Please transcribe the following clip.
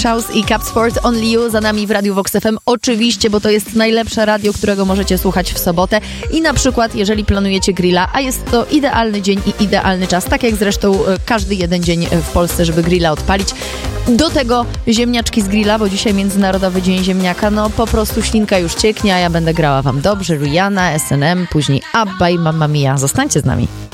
House i Cap Sport Only You za nami w Radiu Vox FM. Oczywiście, bo to jest najlepsze radio, którego możecie słuchać w sobotę i na przykład, jeżeli planujecie grilla, a jest to idealny dzień i idealny czas, tak jak zresztą każdy jeden dzień w Polsce, żeby grilla odpalić. Do tego ziemniaczki z grilla, bo dzisiaj Międzynarodowy Dzień Ziemniaka, no po prostu ślinka już cieknie, a ja będę grała wam dobrze, Rihanna, S&M, później ABBA i Mamma Mia. Zostańcie z nami.